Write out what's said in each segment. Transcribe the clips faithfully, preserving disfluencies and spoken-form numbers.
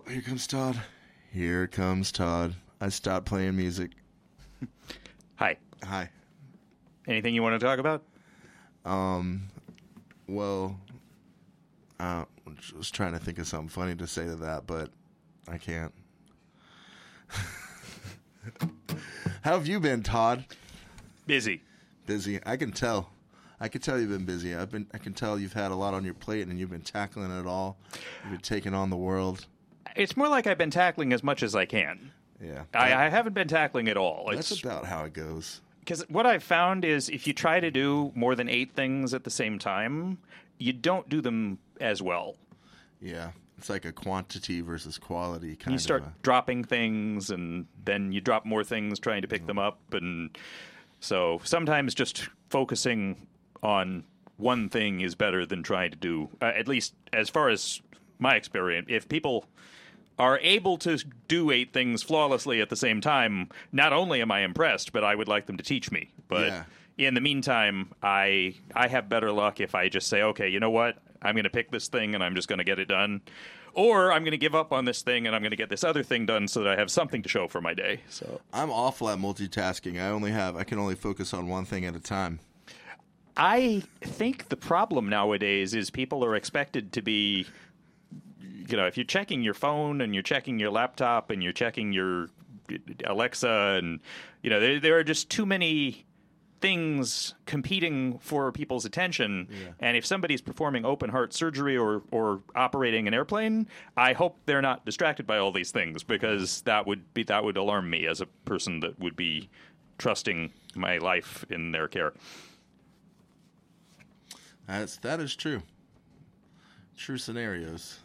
here comes Todd. Here comes Todd. I stopped playing music. Hi. Hi. Anything you want to talk about? Um, well, uh, I was trying to think of something funny to say to that, but I can't. How have you been, Todd? Busy. Busy. I can tell. I can tell you've been busy. I've been. I can tell you've had a lot on your plate, and you've been tackling it all. You've been taking on the world. It's more like I've been tackling as much as I can. Yeah. I, I haven't been tackling at all. That's it's, about how it goes. Because what I've found is if you try to do more than eight things at the same time, you don't do them as well. Yeah. It's like a quantity versus quality kind of. You start a... dropping things, and then you drop more things trying to pick them up. And so sometimes just focusing on one thing is better than trying to do, uh, at least as far as my experience. If people are able to do eight things flawlessly at the same time, not only am I impressed, but I would like them to teach me. But yeah. in the meantime, I I have better luck if I just say, okay, you know what? I'm going to pick this thing and I'm just going to get it done. Or I'm going to give up on this thing and I'm going to get this other thing done so that I have something to show for my day. So I'm awful at multitasking. I only have I can only focus on one thing at a time. I think the problem nowadays is people are expected to be, you know, if you're checking your phone and you're checking your laptop and you're checking your Alexa and, you know, there, there are just too many things competing for people's attention. Yeah. And if somebody's performing open heart surgery or, or operating an airplane, I hope they're not distracted by all these things, because that would be that would alarm me as a person that would be trusting my life in their care. That's that is true. True scenarios.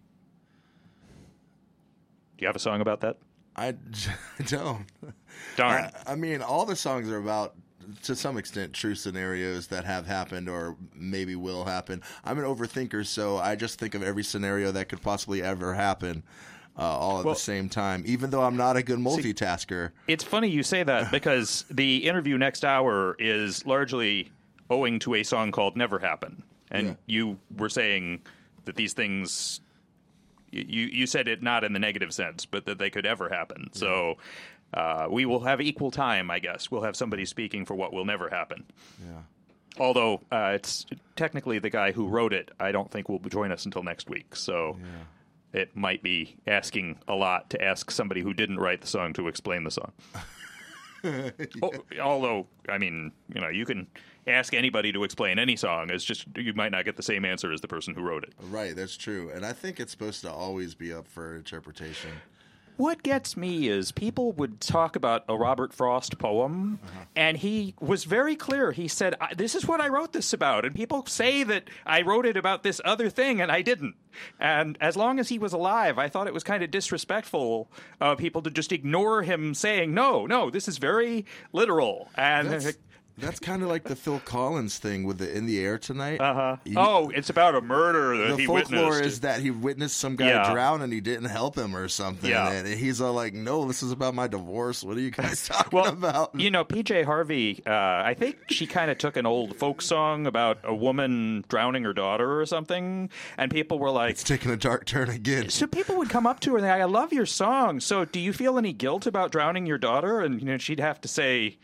Do you have a song about that? I, I don't. Darn. I, I mean, all the songs are about, to some extent, true scenarios that have happened or maybe will happen. I'm an overthinker, so I just think of every scenario that could possibly ever happen uh, all at well, the same time, even though I'm not a good multitasker. See, it's funny you say that, because the interview next hour is largely owing to a song called Never Happen. And yeah. you were saying that these things... You you said it not in the negative sense, but that they could ever happen. Yeah. So uh, we will have equal time, I guess. We'll have somebody speaking for what will never happen. Yeah. Although uh, it's technically the guy who wrote it, I don't think will join us until next week. So yeah. It might be asking a lot to ask somebody who didn't write the song to explain the song. yeah. oh, although, I mean, you know, you can ask anybody to explain any song. It's just you might not get the same answer as the person who wrote it. Right, that's true. And I think it's supposed to always be up for interpretation. What gets me is people would talk about a Robert Frost poem, uh-huh. and he was very clear. He said, this is what I wrote this about. And people say that I wrote it about this other thing, and I didn't. And as long as he was alive, I thought it was kind of disrespectful of people to just ignore him saying, no, no, this is very literal. And That's- That's kind of like the Phil Collins thing with the In the Air Tonight. Uh-huh. He, oh, it's about a murder that the he folklore witnessed. is that he witnessed some guy yeah. drown and he didn't help him or something. Yeah. And he's all like, no, this is about my divorce. What are you guys talking well, about? You know, P J Harvey, uh, I think she kind of took an old folk song about a woman drowning her daughter or something, and people were like... It's taking a dark turn again. So people would come up to her and say, I love your song. So do you feel any guilt about drowning your daughter? And you know, she'd have to say,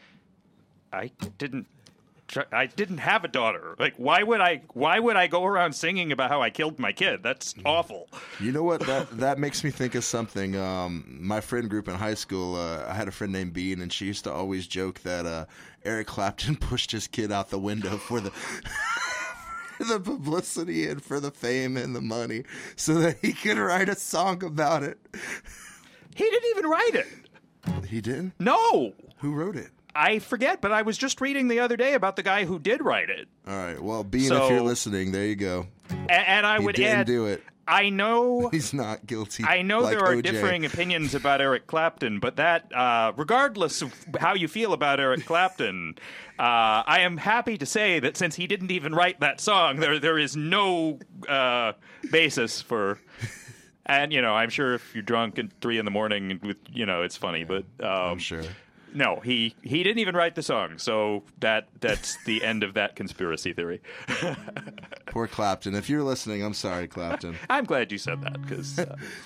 I didn't... I didn't have a daughter. Like, why would I? Why would I go around singing about how I killed my kid? That's awful. You know what? That that makes me think of something. Um, my friend group in high school. Uh, I had a friend named Bean, and she used to always joke that uh, Eric Clapton pushed his kid out the window for the for the publicity and for the fame and the money, so that he could write a song about it. He didn't even write it. He didn't? No. Who wrote it? I forget, but I was just reading the other day about the guy who did write it. All right. Well, Bean, so, if you're listening, there you go. And, and I he would didn't add, do it. I know he's not guilty. I know like there are O J. differing opinions about Eric Clapton, but that, uh, regardless of how you feel about Eric Clapton, uh, I am happy to say that since he didn't even write that song, there there is no uh, basis for. And you know, I'm sure if you're drunk at three in the morning, with you know, it's funny, but um, I'm sure. No, he, he didn't even write the song, so that that's the end of that conspiracy theory. Poor Clapton. If you're listening, I'm sorry, Clapton. I'm glad you said that, because... Uh...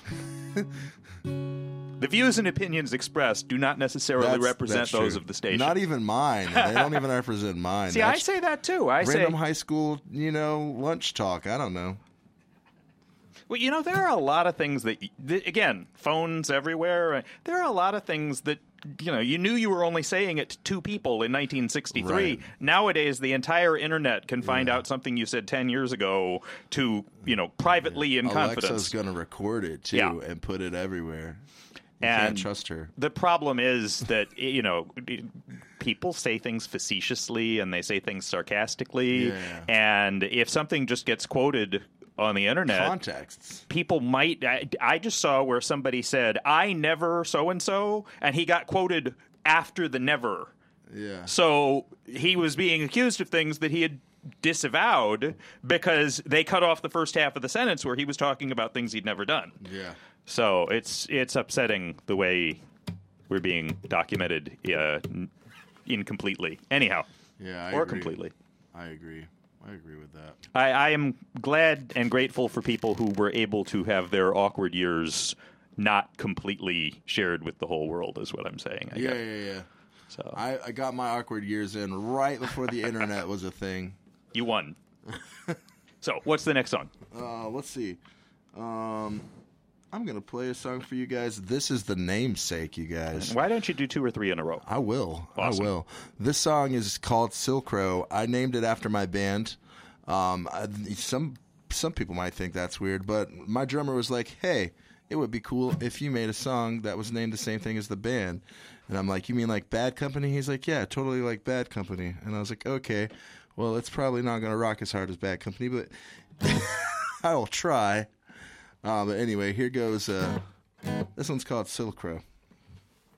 The views and opinions expressed do not necessarily That's- represent that's those true. of the station. Not even mine. They don't even represent mine. See, I That's say that too. I random say, high school, you know, lunch talk. I don't know. well, you know, there are a lot of things that, that, again, phones everywhere. There are a lot of things that, you know, you knew you were only saying it to two people in nineteen sixty-three. Right. Nowadays, the entire internet can find Yeah. out something you said ten years ago to, you know, privately in confidence. Alexa's going to record it, too, Yeah. and put it everywhere. You And can't trust her. The problem is that, you know, people say things facetiously and they say things sarcastically. Yeah. And if something just gets quoted on the internet, Contexts. people might. I, I just saw where somebody said, I never so and so, and he got quoted after the never. Yeah. So he was being accused of things that he had disavowed because they cut off the first half of the sentence where he was talking about things he'd never done. Yeah. So it's it's upsetting the way we're being documented uh, n- incompletely. Anyhow, Yeah, I or agree. completely. I agree. I agree with that. I, I am glad and grateful for people who were able to have their awkward years not completely shared with the whole world, is what I'm saying. I Yeah, guess. yeah, yeah. So I, I got my awkward years in right before the internet was a thing. you won. So what's the next song? Uh, let's see. Um, I'm going to play a song for you guys. This is The Namesake, you guys. Why don't you do two or three in a row? I will. Awesome. I will. This song is called Silkrow. I named it after my band. Um, I, some some people might think that's weird, but my drummer was like, hey, it would be cool if you made a song that was named the same thing as the band. And I'm like, you mean like Bad Company? He's like, yeah, totally like Bad Company. And I was like, okay, well, it's probably not going to rock as hard as Bad Company, but I will try. Uh, but anyway, here goes. Uh, this one's called Silkrow.